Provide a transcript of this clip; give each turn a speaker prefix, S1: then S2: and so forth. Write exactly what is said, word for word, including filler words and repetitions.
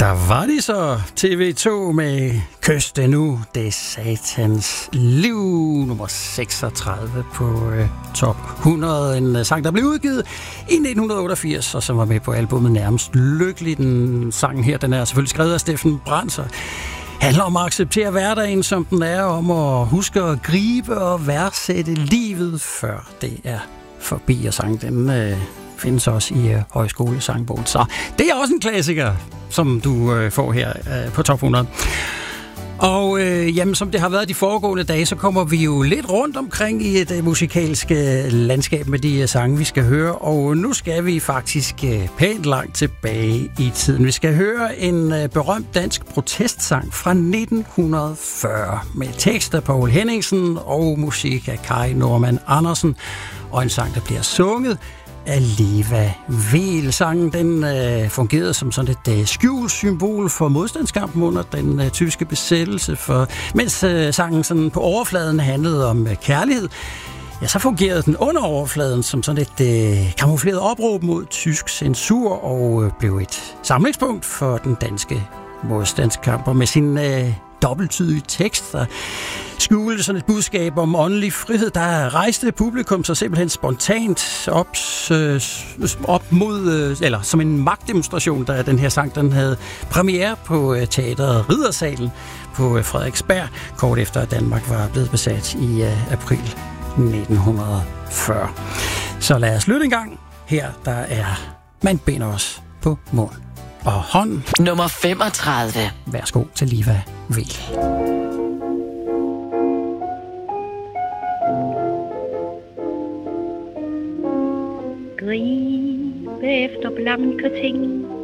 S1: Der var de så, T V to med Kys det nu, det er satans liv, nummer seksogtredive på øh, top hundrede. En øh, sang, der blev udgivet i nitten otteogfirs, og som var med på albumet Nærmest Lykkelig. Den sang her, den er selvfølgelig skrevet af Steffen Brandt, og handler om at acceptere hverdagen, som den er, om at huske at gribe og værdsætte livet, før det er forbi. Og sang, den øh, findes også i øh, højskolesangbogen. Så det er også en klassiker, som du øh, får her øh, på top hundrede. Og øh, jamen, som det har været de foregående dage, så kommer vi jo lidt rundt omkring i et øh, musikalsk øh, landskab med de øh, sange, vi skal høre. Og nu skal vi faktisk øh, pænt langt tilbage i tiden. Vi skal høre en øh, berømt dansk protestsang fra nitten fyrre med tekst af Poul Henningsen og musik af Kai Normann Andersen. Og en sang, der bliver sunget af Liva Weel. Sangen den øh, fungerede som sådan et øh, skjult symbol for modstandskampen under den øh, tyske besættelse, for mens øh, sangen sådan på overfladen handlede om øh, kærlighed, ja, så fungerede den under overfladen som sådan et øh, kamufleret opråb mod tysk censur og øh, blev et samlingspunkt for den danske modstandskamp. Og med sin øh, dobbelttydige tekst, der skjulte sådan et budskab om åndelig frihed, der rejste publikum så simpelthen spontant op, øh, op mod, øh, eller som en magtdemonstration, da den her sang den havde premiere på øh, teateret Riddersalen på øh, Frederiksberg, kort efter at Danmark var blevet besat i øh, april nitten fyrre. Så lad os lytte en gang. Her der er Man binder os på mund og hånd.
S2: Nummer femogtredive.
S1: Værsgo til Liva Weel.
S3: Gribe efter blanke ting,